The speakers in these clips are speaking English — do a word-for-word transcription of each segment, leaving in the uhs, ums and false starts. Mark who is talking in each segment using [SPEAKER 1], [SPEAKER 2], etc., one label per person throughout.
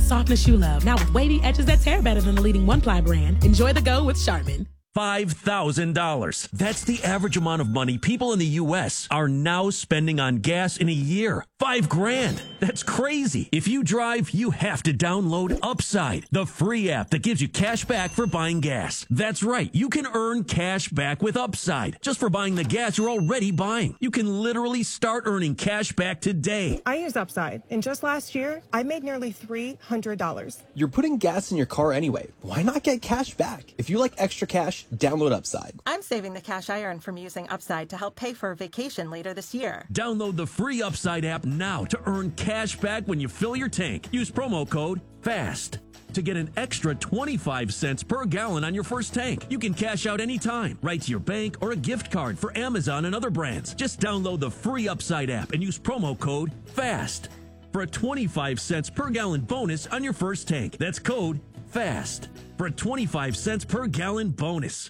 [SPEAKER 1] softness you love. Now with wavy edges that tear better than the leading one-ply brand. Enjoy the go with Charmin.
[SPEAKER 2] five thousand dollars. That's the average amount of money people in the U S are now spending on gas in a year. Five grand. That's crazy. If you drive, you have to download Upside, the free app that gives you cash back for buying gas. That's right. You can earn cash back with Upside just for buying the gas you're already buying. You can literally start earning cash back today.
[SPEAKER 3] I use Upside, and just last year, I made nearly three hundred dollars.
[SPEAKER 4] You're putting gas in your car anyway. Why not get cash back? If you like extra cash, download Upside.
[SPEAKER 5] I'm saving the cash I earn from using Upside to help pay for a vacation later this year.
[SPEAKER 2] Download the free Upside app now to earn cash back when you fill your tank. Use promo code FAST to get an extra twenty-five cents per gallon on your first tank. You can cash out anytime, right to your bank or a gift card for Amazon and other brands. Just download the free Upside app and use promo code FAST for a twenty-five cents per gallon bonus on your first tank. That's code FAST for a twenty-five cents per gallon bonus.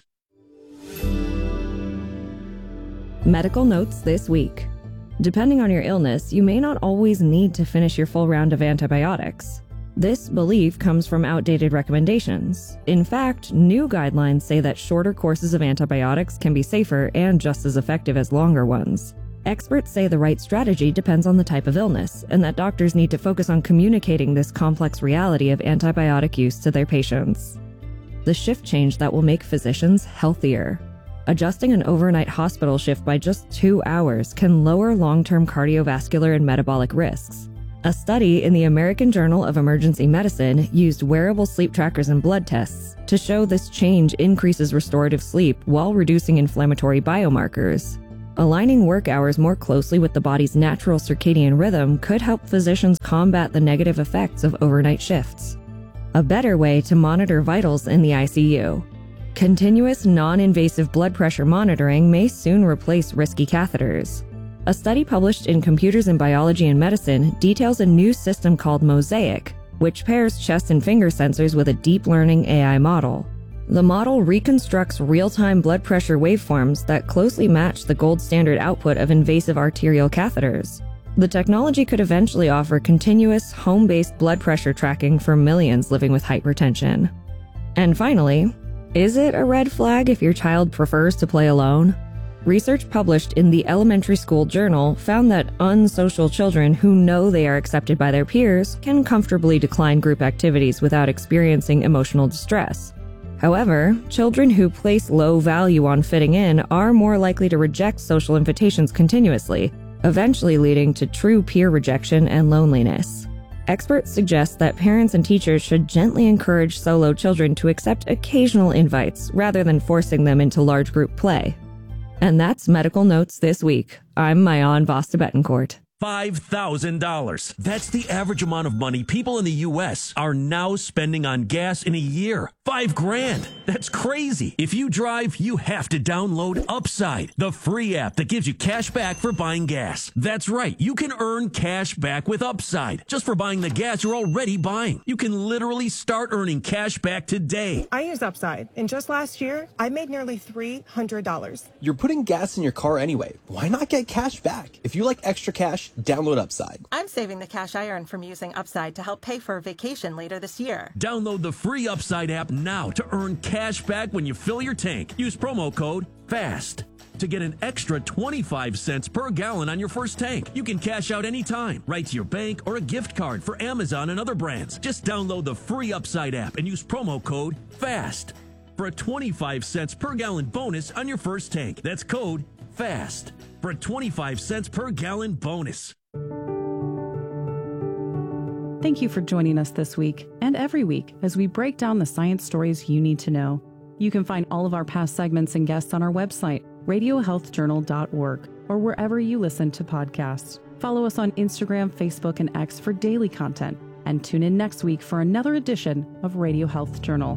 [SPEAKER 6] Medical notes this week. Depending on your illness, you may not always need to finish your full round of antibiotics. This belief comes from outdated recommendations. In fact, new guidelines say that shorter courses of antibiotics can be safer and just as effective as longer ones. Experts say the right strategy depends on the type of illness, and that doctors need to focus on communicating this complex reality of antibiotic use to their patients. The shift change that will make physicians healthier. Adjusting an overnight hospital shift by just two hours can lower long-term cardiovascular and metabolic risks. A study in the American Journal of Emergency Medicine used wearable sleep trackers and blood tests to show this change increases restorative sleep while reducing inflammatory biomarkers. Aligning work hours more closely with the body's natural circadian rhythm could help physicians combat the negative effects of overnight shifts. A better way to monitor vitals in the I C U. Continuous non-invasive blood pressure monitoring may soon replace risky catheters. A study published in Computers in Biology and Medicine details a new system called Mosaic, which pairs chest and finger sensors with a deep learning A I model. The model reconstructs real-time blood pressure waveforms that closely match the gold standard output of invasive arterial catheters. The technology could eventually offer continuous, home-based blood pressure tracking for millions living with hypertension. And finally, is it a red flag if your child prefers to play alone? Research published in the Elementary School Journal found that unsocial children who know they are accepted by their peers can comfortably decline group activities without experiencing emotional distress. However, children who place low value on fitting in are more likely to reject social invitations continuously, eventually leading to true peer rejection and loneliness. Experts suggest that parents and teachers should gently encourage solo children to accept occasional invites rather than forcing them into large group play. And that's Medical Notes this week. I'm Mayan Vasta Betancourt.
[SPEAKER 2] five thousand dollars. That's the average amount of money people in the U S are now spending on gas in a year. Five grand. That's crazy. If you drive, you have to download Upside, the free app that gives you cash back for buying gas. That's right. You can earn cash back with Upside just for buying the gas you're already buying. You can literally start earning cash back today.
[SPEAKER 3] I use Upside, and just last year, I made nearly three hundred dollars.
[SPEAKER 4] You're putting gas in your car anyway. Why not get cash back? If you like extra cash, download Upside.
[SPEAKER 5] I'm saving the cash I earn from using Upside to help pay for a vacation later this year.
[SPEAKER 2] Download the free Upside app now to earn cash back when you fill your tank. Use promo code FAST to get an extra twenty-five cents per gallon on your first tank. You can cash out anytime, right to your bank or a gift card for Amazon and other brands. Just download the free Upside app and use promo code FAST for a twenty-five cents per gallon bonus on your first tank. That's code FAST for a twenty-five cents per gallon bonus.
[SPEAKER 7] Thank you for joining us this week and every week as we break down the science stories you need to know. You can find all of our past segments and guests on our website, radio health journal dot org, or wherever you listen to podcasts. Follow us on Instagram, Facebook, and X for daily content, and tune in next week for another edition of Radio Health Journal.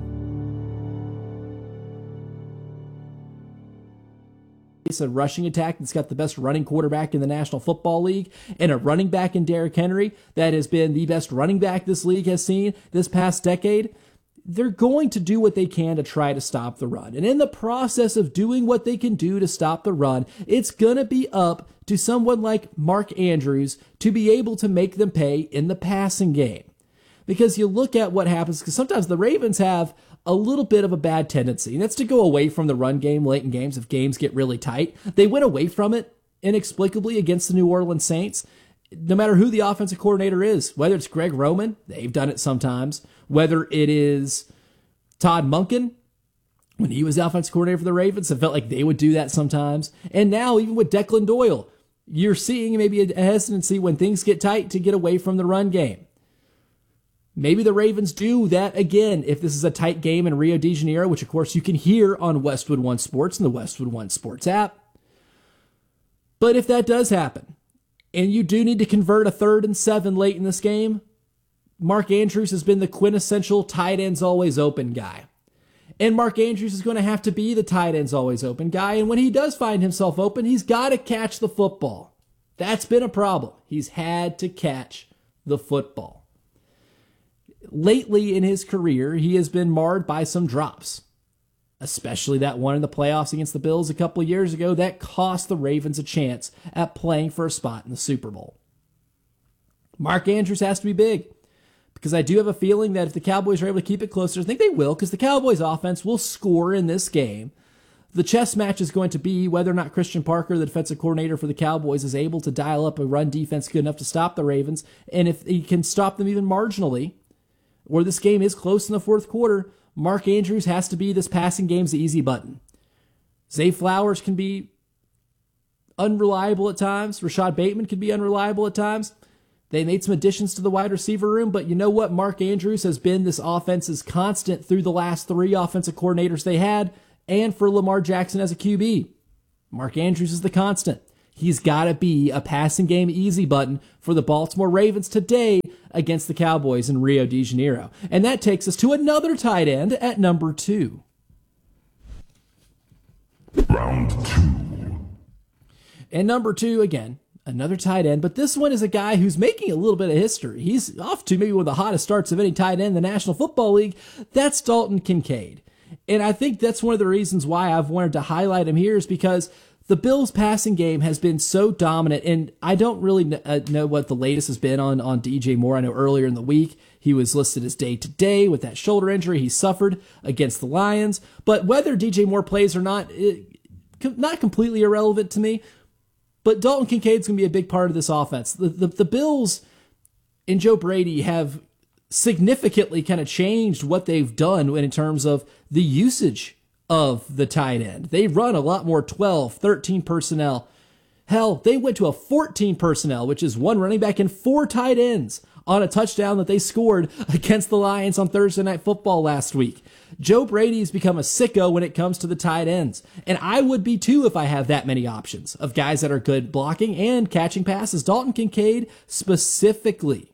[SPEAKER 8] A rushing attack that's got the best running quarterback in the National Football League, and a running back in Derrick Henry that has been the best running back this league has seen this past decade. They're going to do what they can to try to stop the run. And in the process of doing what they can do to stop the run, it's going to be up to someone like Mark Andrews to be able to make them pay in the passing game. Because you look at what happens, because sometimes the Ravens have a little bit of a bad tendency, and that's to go away from the run game late in games if games get really tight. They went away from it inexplicably against the New Orleans Saints. No matter who the offensive coordinator is, whether it's Greg Roman, they've done it sometimes, whether it is Todd Monken, when he was the offensive coordinator for the Ravens, it felt like they would do that sometimes. And now, even with Declan Doyle, you're seeing maybe a hesitancy when things get tight to get away from the run game. Maybe the Ravens do that again if this is a tight game in Rio de Janeiro, which of course you can hear on Westwood One Sports and the Westwood One Sports app. But if that does happen, and you do need to convert a third and seven late in this game, Mark Andrews has been the quintessential tight ends always open guy. And Mark Andrews is going to have to be the tight ends always open guy. And when he does find himself open, he's got to catch the football. That's been a problem. He's had to catch the football. Lately in his career, he has been marred by some drops, especially that one in the playoffs against the Bills a couple of years ago that cost the Ravens a chance at playing for a spot in the Super Bowl. Mark Andrews has to be big, because I do have a feeling that if the Cowboys are able to keep it closer, I think they will, because the Cowboys offense will score in this game. The chess match is going to be whether or not Christian Parker, the defensive coordinator for the Cowboys, is able to dial up a run defense good enough to stop the Ravens, and if he can stop them even marginally, where this game is close in the fourth quarter, Mark Andrews has to be this passing game's easy button. Zay Flowers can be unreliable at times. Rashad Bateman can be unreliable at times. They made some additions to the wide receiver room, but you know what? Mark Andrews has been this offense's constant through the last three offensive coordinators they had, and for Lamar Jackson as a Q B. Mark Andrews is the constant. He's got to be a passing game easy button for the Baltimore Ravens today against the Cowboys in Rio de Janeiro. And that takes us to another tight end at number two.
[SPEAKER 9] Round two.
[SPEAKER 8] And number two, again, another tight end, but this one is a guy who's making a little bit of history. He's off to maybe one of the hottest starts of any tight end in the National Football League. That's Dalton Kincaid. And I think that's one of the reasons why I've wanted to highlight him here is because the Bills' passing game has been so dominant, and I don't really know what the latest has been on, on D J Moore. I know earlier in the week he was listed as day-to-day with that shoulder injury he suffered against the Lions. But whether D J Moore plays or not, it, not completely irrelevant to me. But Dalton Kincaid's going to be a big part of this offense. The, the, the Bills and Joe Brady have significantly kind of changed what they've done in terms of the usage of the tight end. They run a lot more twelve, thirteen personnel. Hell, they went to a fourteen personnel, which is one running back and four tight ends on a touchdown that they scored against the Lions on Thursday Night Football last week. Joe Brady's become a sicko when it comes to the tight ends. And I would be too if I have that many options of guys that are good blocking and catching passes. Dalton Kincaid specifically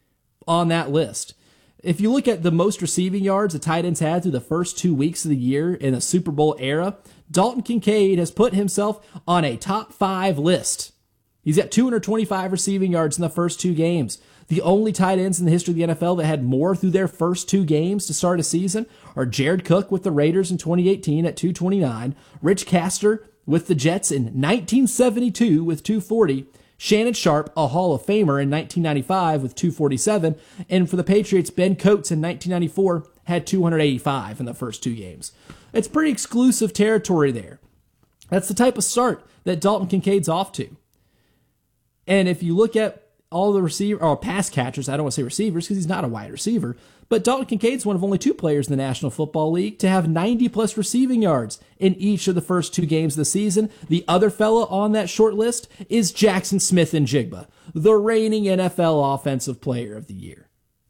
[SPEAKER 8] on that list. If you look at the most receiving yards the tight ends had through the first two weeks of the year in a Super Bowl era, Dalton Kincaid has put himself on a top five list. He's got two hundred twenty-five receiving yards in the first two games. The only tight ends in the history of the N F L that had more through their first two games to start a season are Jared Cook with the Raiders in twenty eighteen at two twenty-nine, Rich Castor with the Jets in nineteen seventy-two with two forty, Shannon Sharp, a Hall of Famer, in nineteen ninety-five with two forty-seven, and for the Patriots, Ben Coates in nineteen ninety-four had two eighty-five in the first two games. It's pretty exclusive territory there. That's the type of start that Dalton Kincaid's off to. And if you look at all the receiver or pass catchers, I don't want to say receivers because he's not a wide receiver, but Dalton Kincaid's one of only two players in the National Football League to have ninety plus receiving yards in each of the first two games of the season. The other fella on that short list is Jackson Smith-Njigba, the reigning N F L Offensive Player of the Year.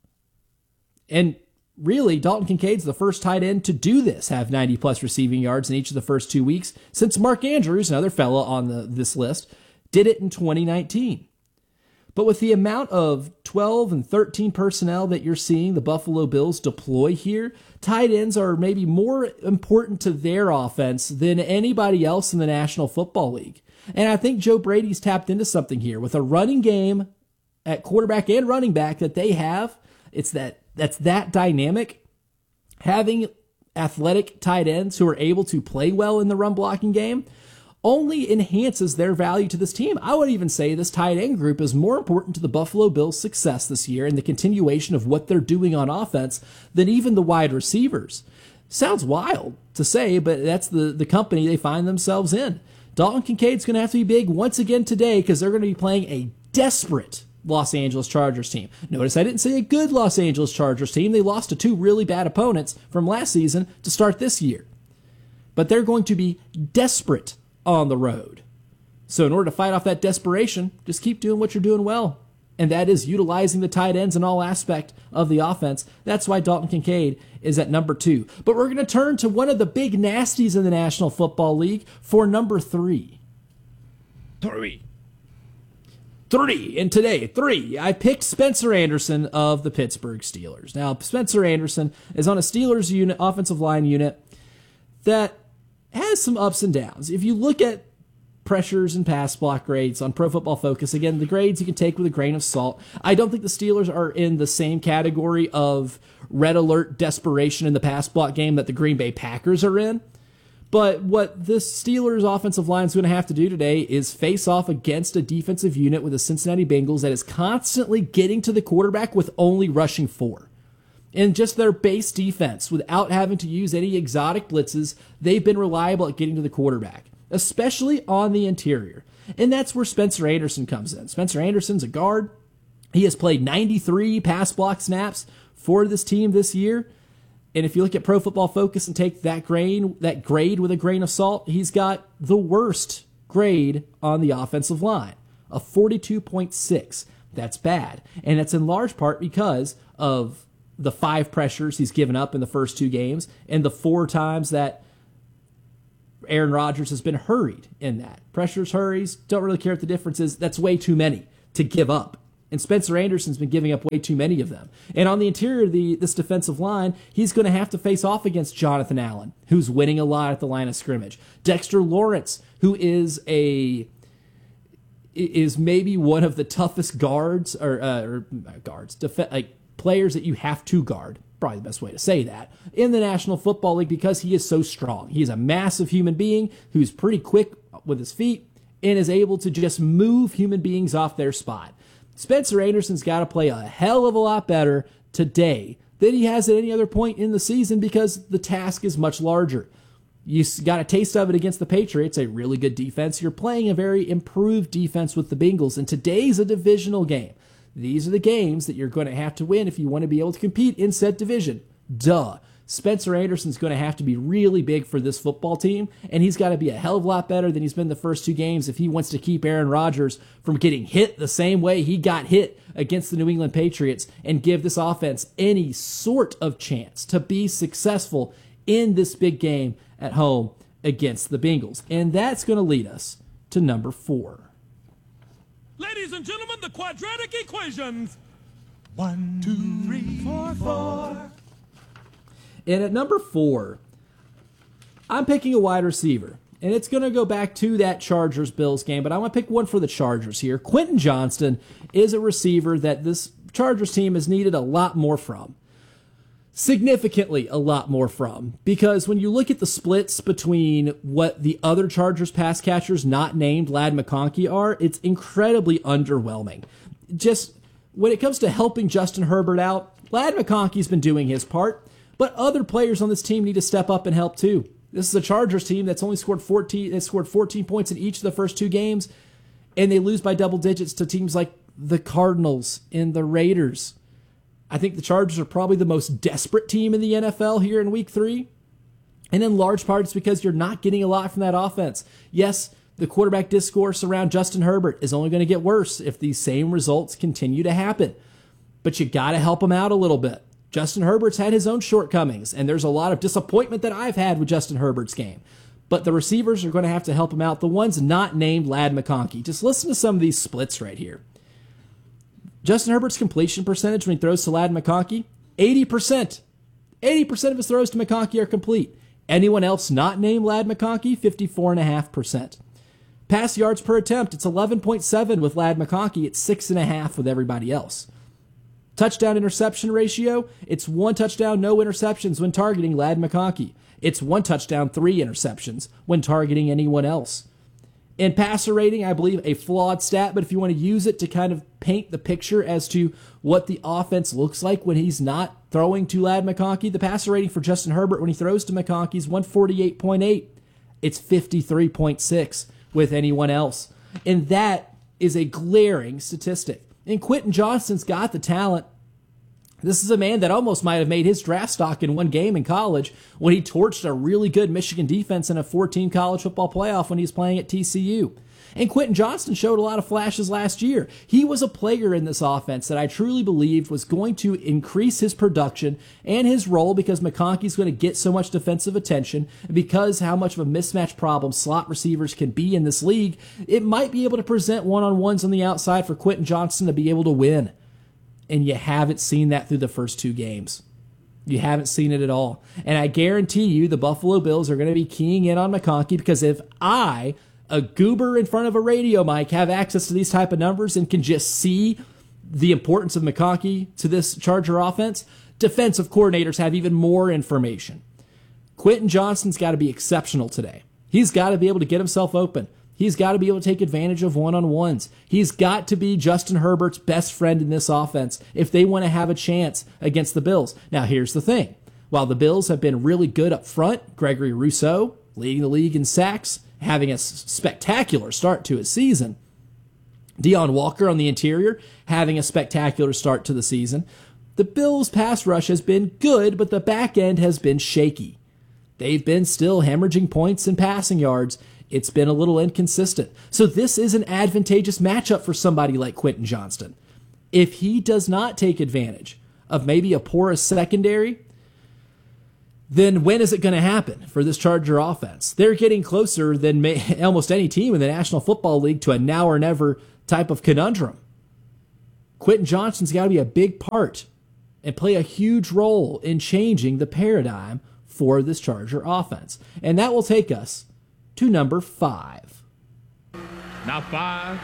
[SPEAKER 8] And really, Dalton Kincaid's the first tight end to do this, have ninety plus receiving yards in each of the first two weeks, since Mark Andrews, another fella on the, this list, did it in twenty nineteen. But with the amount of twelve and thirteen personnel that you're seeing the Buffalo Bills deploy here, tight ends are maybe more important to their offense than anybody else in the National Football League. And I think Joe Brady's tapped into something here with a running game at quarterback and running back that they have. It's that that's that dynamic. Having athletic tight ends who are able to play well in the run blocking game only enhances their value to this team. I would even say this tight end group is more important to the Buffalo Bills' success this year and the continuation of what they're doing on offense than even the wide receivers. Sounds wild to say, but that's the, the company they find themselves in. Dalton Kincaid's going to have to be big once again today because they're going to be playing a desperate Los Angeles Chargers team. Notice I didn't say a good Los Angeles Chargers team. They lost to two really bad opponents from last season to start this year. But they're going to be desperate on the road. So in order to fight off that desperation, just keep doing what you're doing well. And that is utilizing the tight ends in all aspect of the offense. That's why Dalton Kincaid is at number two. But we're going to turn to one of the big nasties in the National Football League for number three. Three. Three. And today, three. I picked Spencer Anderson of the Pittsburgh Steelers. Now, Spencer Anderson is on a Steelers unit, offensive line unit that has some ups and downs. If you look at pressures and pass block grades on Pro Football Focus, again, the grades you can take with a grain of salt. I don't think the Steelers are in the same category of red alert desperation in the pass block game that the Green Bay Packers are in. But what this Steelers offensive line is going to have to do today is face off against a defensive unit with the Cincinnati Bengals that is constantly getting to the quarterback with only rushing four. In just their base defense, without having to use any exotic blitzes, they've been reliable at getting to the quarterback, especially on the interior. And that's where Spencer Anderson comes in. Spencer Anderson's a guard. He has played ninety-three pass block snaps for this team this year. And if you look at Pro Football Focus and take that grain, that grade with a grain of salt, he's got the worst grade on the offensive line, a forty-two point six. That's bad. And it's in large part because of the five pressures he's given up in the first two games and the four times that Aaron Rodgers has been hurried in that. Pressures, hurries, don't really care what the difference is. That's way too many to give up. And Spencer Anderson's been giving up way too many of them. And on the interior of the, this defensive line, he's going to have to face off against Jonathan Allen, who's winning a lot at the line of scrimmage. Dexter Lawrence, who is a is maybe one of the toughest guards or, uh, or guards, def- like players that you have to guard. Probably the best way to say that, in the National Football League because he is so strong. He's a massive human being who's pretty quick with his feet and is able to just move human beings off their spot. Spencer Anderson's got to play a hell of a lot better today than he has at any other point in the season because the task is much larger. You got a taste of it against the Patriots, a really good defense. You're playing a very improved defense with the Bengals, and today's a divisional game. These are the games that you're going to have to win if you want to be able to compete in said division. Duh. Spencer Anderson's going to have to be really big for this football team, and he's got to be a hell of a lot better than he's been the first two games if he wants to keep Aaron Rodgers from getting hit the same way he got hit against the New England Patriots and give this offense any sort of chance to be successful in this big game at home against the Bengals. And that's going to lead us to number four.
[SPEAKER 10] Ladies and gentlemen, the quadratic equations. One, two, three, four, four.
[SPEAKER 8] And at number four, I'm picking a wide receiver. And it's going to go back to that Chargers-Bills game, but I want to pick one for the Chargers here. Quentin Johnston is a receiver that this Chargers team has needed a lot more from. Significantly a lot more from. Because when you look at the splits between what the other Chargers pass catchers not named Ladd McConkey are, it's incredibly underwhelming. Just when it comes to helping Justin Herbert out, Ladd McConkey's been doing his part, but other players on this team need to step up and help too. This is a Chargers team that's only scored fourteen, that's scored fourteen points in each of the first two games, and they lose by double digits to teams like the Cardinals and the Raiders. I think the Chargers are probably the most desperate team in the N F L here in week three. And in large part, it's because you're not getting a lot from that offense. Yes, the quarterback discourse around Justin Herbert is only going to get worse if these same results continue to happen. But you got to help him out a little bit. Justin Herbert's had his own shortcomings, and there's a lot of disappointment that I've had with Justin Herbert's game. But the receivers are going to have to help him out. The ones not named Ladd McConkey. Just listen to some of these splits right here. Justin Herbert's completion percentage when he throws to Ladd McConkey, eighty percent. eighty percent of his throws to McConkey are complete. Anyone else not named Ladd McConkey, fifty-four point five percent. Pass yards per attempt, it's eleven point seven with Ladd McConkey. It's six point five with everybody else. Touchdown interception ratio, it's one touchdown, no interceptions when targeting Ladd McConkey. It's one touchdown, three interceptions when targeting anyone else. In passer rating, I believe a flawed stat, but if you want to use it to kind of paint the picture as to what the offense looks like when he's not throwing to Ladd McConkey, the passer rating for Justin Herbert when he throws to McConkey is one forty-eight point eight. It's fifty-three point six with anyone else. And that is a glaring statistic. And Quentin Johnston's got the talent. This is a man that almost might have made his draft stock in one game in college when he torched a really good Michigan defense in a four-team college football playoff when he was playing at T C U. And Quentin Johnston showed a lot of flashes last year. He was a player in this offense that I truly believed was going to increase his production and his role because McConkey's going to get so much defensive attention, because how much of a mismatch problem slot receivers can be in this league. It might be able to present one-on-ones on the outside for Quentin Johnston to be able to win. And you haven't seen that through the first two games. You haven't seen it at all. And I guarantee you the Buffalo Bills are going to be keying in on McConkey, because if I, a goober in front of a radio mic, have access to these type of numbers and can just see the importance of McConkey to this Charger offense, defensive coordinators have even more information. Quentin Johnston's got to be exceptional today. He's got to be able to get himself open. He's got to be able to take advantage of one-on-ones. He's got to be Justin Herbert's best friend in this offense if they want to have a chance against the Bills. Now, here's the thing. While the Bills have been really good up front, Gregory Rousseau leading the league in sacks, having a spectacular start to his season, Deion Walker on the interior having a spectacular start to the season, the Bills' pass rush has been good, but the back end has been shaky. They've been still hemorrhaging points and passing yards. It's been a little inconsistent. So this is an advantageous matchup for somebody like Quentin Johnston. If he does not take advantage of maybe a porous secondary, then when is it going to happen for this Charger offense? They're getting closer than may, almost any team in the National Football League to a now or never type of conundrum. Quentin Johnston's got to be a big part and play a huge role in changing the paradigm for this Charger offense. And that will take us to number five.
[SPEAKER 10] Not five.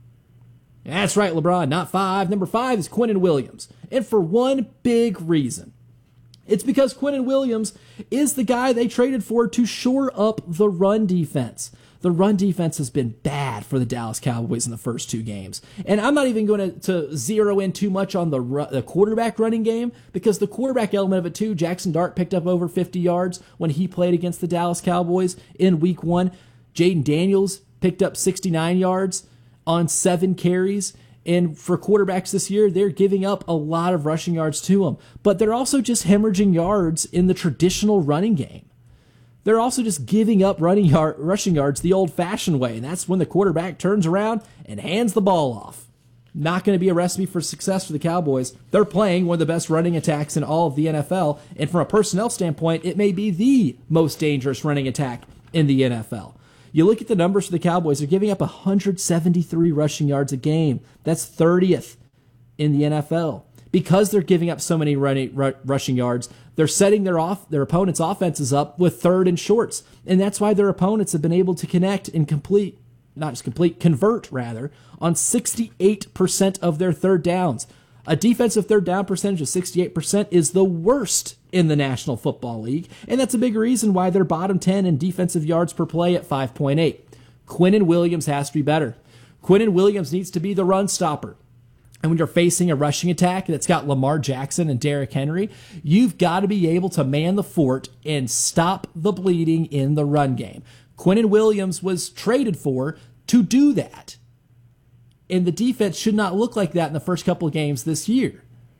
[SPEAKER 8] That's right, LeBron, not five. Number five is Quinnen Williams. And for one big reason. It's because Quinnen Williams is the guy they traded for to shore up the run defense. The run defense has been bad for the Dallas Cowboys in the first two games. And I'm not even going to, to zero in too much on the, the quarterback running game, because the quarterback element of it too, Jackson Dart picked up over fifty yards when he played against the Dallas Cowboys in week one. Jaden Daniels picked up sixty-nine yards on seven carries. And for quarterbacks this year, they're giving up a lot of rushing yards to them. But they're also just hemorrhaging yards in the traditional running game. They're also just giving up running yard, rushing yards the old-fashioned way, and that's when the quarterback turns around and hands the ball off. Not going to be a recipe for success for the Cowboys. They're playing one of the best running attacks in all of the N F L, and from a personnel standpoint, it may be the most dangerous running attack in the N F L. You look at the numbers for the Cowboys, they're giving up one hundred seventy-three rushing yards a game. That's thirtieth in the N F L. Because they're giving up so many running, r- rushing yards, they're setting their off their opponents' offenses up with third and shorts. And that's why their opponents have been able to connect and complete, not just complete, convert rather, on sixty-eight percent of their third downs. A defensive third down percentage of sixty-eight percent is the worst in the National Football League, and that's a big reason why they're bottom ten in defensive yards per play at five point eight. Quinnen Williams has to be better. Quinnen Williams needs to be the run stopper. And when you're facing a rushing attack that's got Lamar Jackson and Derrick Henry, you've got to be able to man the fort and stop the bleeding in the run game. Quinnen Williams was traded for to do that. And the defense should not look like that in the first couple of games this year.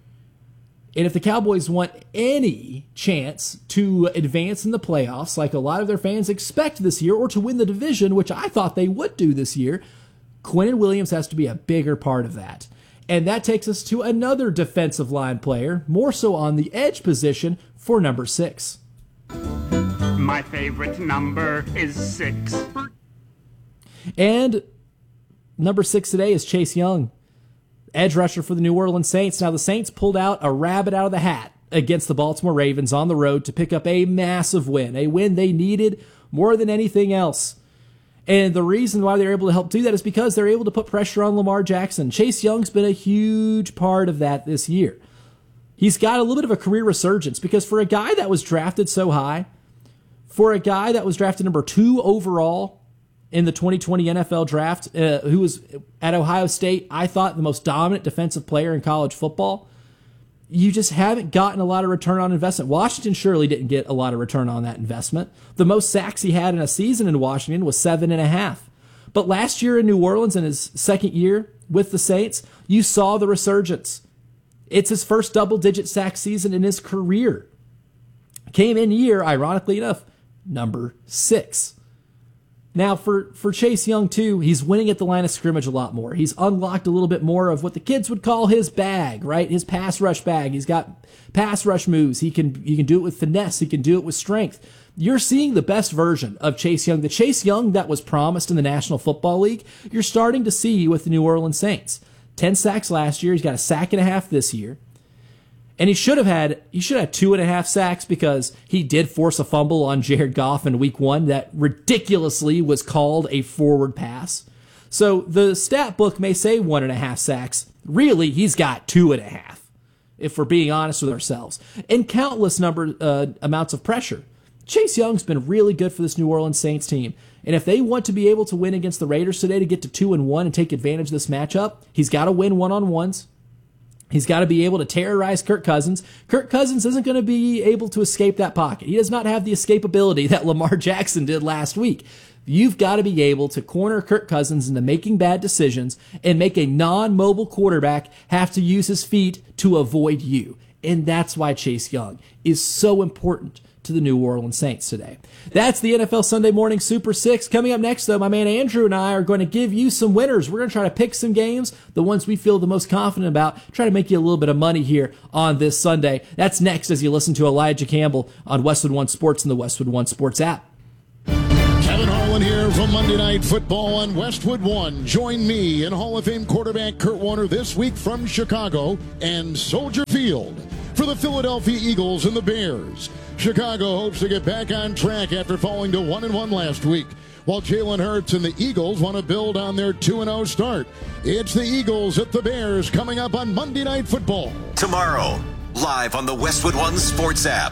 [SPEAKER 8] And if the Cowboys want any chance to advance in the playoffs, like a lot of their fans expect this year, or to win the division, which I thought they would do this year, Quinnen Williams has to be a bigger part of that. And that takes us to another defensive line player, more so on the edge position, for number six.
[SPEAKER 11] My favorite number is six.
[SPEAKER 8] And number six today is Chase Young, edge rusher for the New Orleans Saints. Now, the Saints pulled out a rabbit out of the hat against the Baltimore Ravens on the road to pick up a massive win, a win they needed more than anything else. And the reason why they're able to help do that is because they're able to put pressure on Lamar Jackson. Chase Young's been a huge part of that this year. He's got a little bit of a career resurgence, because for a guy that was drafted so high, for a guy that was drafted number two overall in the twenty twenty N F L draft, uh, who was at Ohio State, I thought the most dominant defensive player in college football. You just haven't gotten a lot of return on investment. Washington surely didn't get a lot of return on that investment. The most sacks he had in a season in Washington was seven and a half. But last year in New Orleans, in his second year with the Saints, you saw the resurgence. It's his first double-digit sack season in his career. Came in year, ironically enough, number six. Now, for, for Chase Young, too, he's winning at the line of scrimmage a lot more. He's unlocked a little bit more of what the kids would call his bag, right? His pass rush bag. He's got pass rush moves. He can, he can do it with finesse. He can do it with strength. You're seeing the best version of Chase Young. The Chase Young that was promised in the National Football League, you're starting to see with the New Orleans Saints. Ten sacks last year. He's got a sack and a half this year. And he should have had he should have had two and a half sacks because he did force a fumble on Jared Goff in week one that ridiculously was called a forward pass. So the stat book may say one and a half sacks. Really, he's got two and a half, if we're being honest with ourselves. And countless number uh, amounts of pressure. Chase Young's been really good for this New Orleans Saints team. And if they want to be able to win against the Raiders today to get to two and one and take advantage of this matchup, he's got to win one-on-ones. He's got to be able to terrorize Kirk Cousins. Kirk Cousins isn't going to be able to escape that pocket. He does not have the escapability that Lamar Jackson did last week. You've got to be able to corner Kirk Cousins into making bad decisions and make a non-mobile quarterback have to use his feet to avoid you. And that's why Chase Young is so important to the New Orleans Saints today. That's the N F L Sunday Morning Super Six. Coming up next, though, my man Andrew and I are going to give you some winners. We're going to try to pick some games, the ones we feel the most confident about, try to make you a little bit of money here on this Sunday. That's next as you listen to Elijah Campbell on Westwood One Sports and the Westwood One Sports app.
[SPEAKER 12] Kevin Harlan here from Monday Night Football on Westwood One. Join me and Hall of Fame quarterback Kurt Warner this week from Chicago and Soldier Field for the Philadelphia Eagles and the Bears. Chicago hopes to get back on track after falling to one and one last week, while Jalen Hurts and the Eagles want to build on their two and oh start. It's the Eagles at the Bears coming up on Monday Night Football.
[SPEAKER 13] Tomorrow, live on the Westwood One Sports app.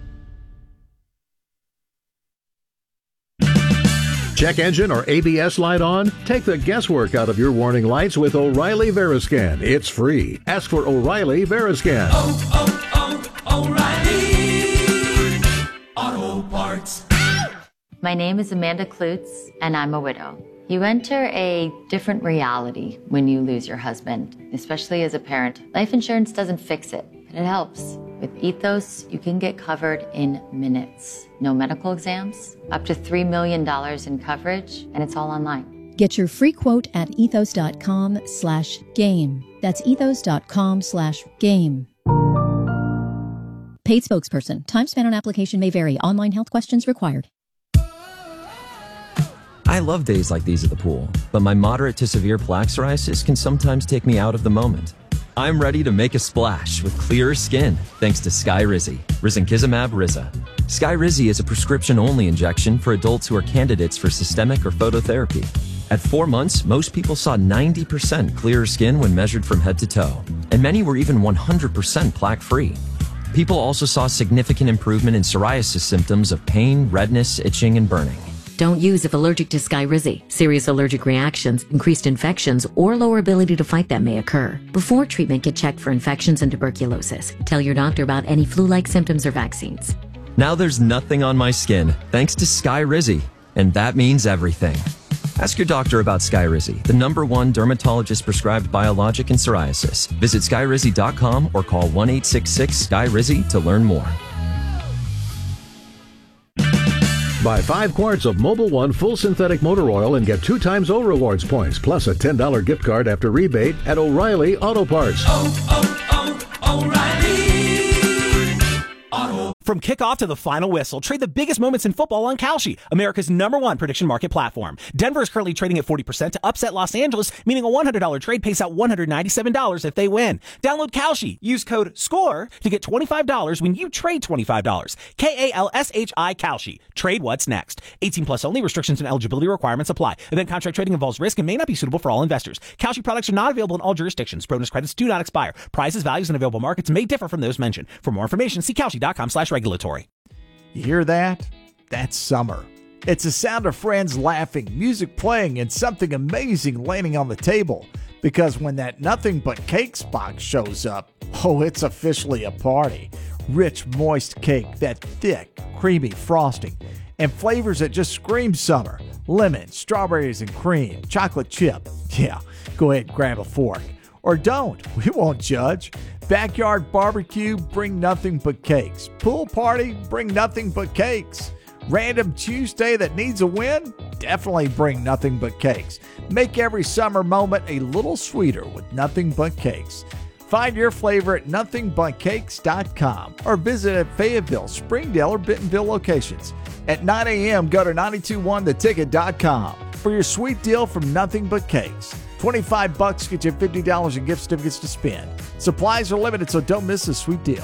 [SPEAKER 14] Check engine or A B S light on? Take the guesswork out of your warning lights with O'Reilly Veriscan. It's free. Ask for O'Reilly Veriscan.
[SPEAKER 10] Oh, oh, oh, O'Reilly Auto Parts.
[SPEAKER 15] My name is Amanda Klutz, and I'm a widow. You enter a different reality when you lose your husband, especially as a parent. Life insurance doesn't fix it, but it helps. With Ethos, you can get covered in minutes. No medical exams, up to three million dollars in coverage, and it's all online.
[SPEAKER 16] Get your free quote at ethos.com slash game. That's ethos.com slash game. Paid spokesperson. Time spent on application may vary. Online health questions required.
[SPEAKER 17] I love days like these at the pool, but my moderate to severe plaque psoriasis can sometimes take me out of the moment. I'm ready to make a splash with clearer skin thanks to Skyrizi, risankizumab Riza. Skyrizi is a prescription-only injection for adults who are candidates for systemic or phototherapy. At four months, most people saw ninety percent clearer skin when measured from head to toe, and many were even one hundred percent plaque-free. People also saw significant improvement in psoriasis symptoms of pain, redness, itching, and burning.
[SPEAKER 18] Don't use if allergic to Skyrizi. Serious allergic reactions, increased infections, or lower ability to fight them may occur. Before treatment, get checked for infections and tuberculosis. Tell your doctor about any flu-like symptoms or vaccines.
[SPEAKER 17] Now there's nothing on my skin thanks to Skyrizi, and that means everything. Ask your doctor about Skyrizi, the number one dermatologist-prescribed biologic in psoriasis. Visit skyrizi dot com or call one eight six six Sky Rizi to learn more.
[SPEAKER 14] Buy five quarts of Mobil One full synthetic motor oil and get two times O Rewards points, plus a ten dollars gift card after rebate at O'Reilly Auto Parts.
[SPEAKER 10] Oh, oh, oh, O'Reilly Auto.
[SPEAKER 19] From kickoff to the final whistle, trade the biggest moments in football on Kalshi, America's number one prediction market platform. Denver is currently trading at forty percent to upset Los Angeles, meaning a one hundred dollars trade pays out one hundred ninety-seven dollars if they win. Download Kalshi. Use code SCORE to get twenty-five dollars when you trade twenty-five dollars. K A L S H I Kalshi. Trade what's next. eighteen plus only. Restrictions and eligibility requirements apply. Event contract trading involves risk and may not be suitable for all investors. Kalshi products are not available in all jurisdictions. Bonus credits do not expire. Prices, values, and available markets may differ from those mentioned. For more information, see Kalshi dot com slash regulatory.
[SPEAKER 20] You hear that? That's summer. It's a sound of friends laughing, music playing, and something amazing landing on the table. Because when that Nothing But Cakes box shows up, oh, it's officially a party. Rich, moist cake, that thick, creamy frosting, and flavors that just scream summer. Lemon, strawberries and cream, chocolate chip. Yeah, go ahead and grab a fork. Or don't, we won't judge. Backyard barbecue, bring nothing but cakes. Pool party, bring nothing but cakes. Random Tuesday that needs a win? Definitely bring nothing but cakes. Make every summer moment a little sweeter with nothing but cakes. Find your flavor at nothing but cakes dot com or visit at Fayetteville, Springdale, or Bentonville locations. At nine a.m., go to nine two one the ticket dot com for your sweet deal from Nothing But Cakes. twenty-five bucks get you fifty dollars in gift certificates to spend. Supplies are limited, so don't miss this sweet deal.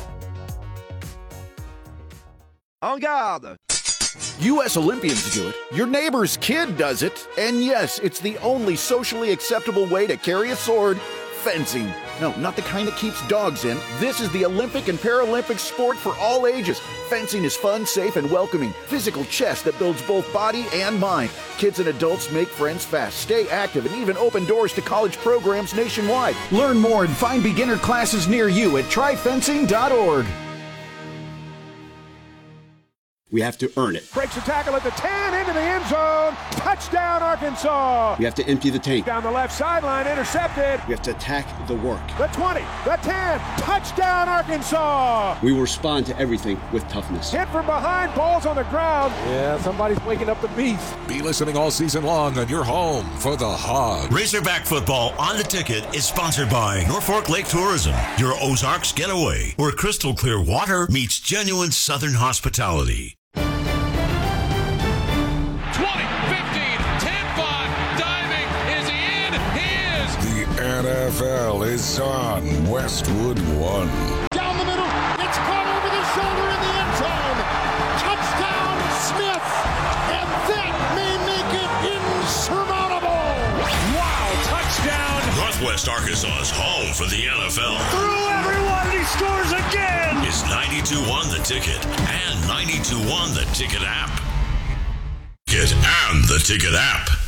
[SPEAKER 21] En garde! U S Olympians do it, your neighbor's kid does it, and yes, it's the only socially acceptable way to carry a sword: fencing. No, not the kind that keeps dogs in. This is the Olympic and Paralympic sport for all ages. Fencing is fun, safe, and welcoming. Physical chess that builds both body and mind. Kids and adults make friends fast, stay active, and even open doors to college programs nationwide. Learn more and find beginner classes near you at try fencing dot org.
[SPEAKER 22] We have to earn it.
[SPEAKER 23] Breaks the tackle at the ten, into the end zone. Touchdown, Arkansas.
[SPEAKER 22] We have to empty the tank.
[SPEAKER 23] Down the left sideline, intercepted.
[SPEAKER 22] We have to attack the work.
[SPEAKER 23] The twenty, the ten, touchdown, Arkansas.
[SPEAKER 22] We will respond to everything with toughness.
[SPEAKER 23] Hit from behind, balls on the ground. Yeah, somebody's waking up the beast.
[SPEAKER 24] Be listening all season long on your home for the Hogs.
[SPEAKER 25] Razorback football on the ticket is sponsored by Norfolk Lake Tourism, your Ozarks getaway, where crystal clear water meets genuine Southern hospitality.
[SPEAKER 24] N F L is on Westwood One.
[SPEAKER 12] Down the middle, it's caught over the shoulder in the end zone. Touchdown, Smith, and that may make it insurmountable.
[SPEAKER 25] Wow, touchdown! Northwest Arkansas's home for the N F L.
[SPEAKER 23] Through everyone, and he scores again!
[SPEAKER 25] Is ninety-two one The Ticket and ninety-two one The Ticket app. Get and the Ticket app.